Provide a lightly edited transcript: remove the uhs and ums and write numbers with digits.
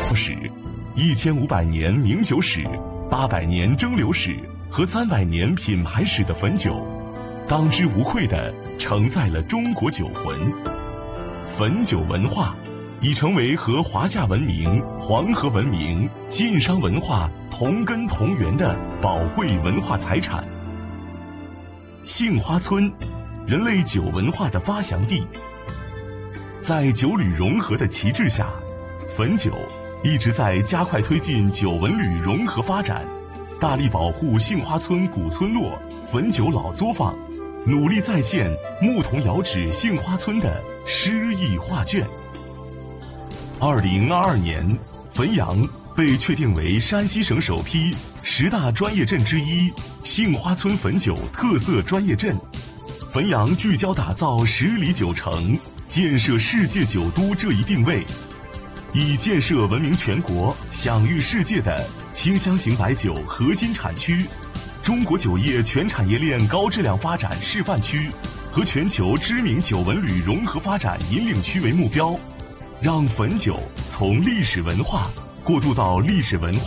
史、1500年名酒史、800年蒸馏史和300年品牌史的汾酒，当之无愧地承载了中国酒魂。汾酒文化已成为和华夏文明、黄河文明、晋商文化同根同源的宝贵文化财产。杏花村，人类酒文化的发祥地。在酒旅融合的旗帜下，汾酒一直在加快推进酒文旅融合发展，大力保护杏花村古村落汾酒老作坊，努力再现牧童遥指杏花村的诗意画卷。2022年，汾阳被确定为山西省首批10大专业镇之一杏花村汾酒特色专业镇。汾阳聚焦打造10里酒城，建设世界酒都这一定位，以建设闻名全国、享誉世界的清香型白酒核心产区、中国酒业全产业链高质量发展示范区和全球知名酒文旅融合发展引领区为目标，让汾酒从历史文化过渡到历史文化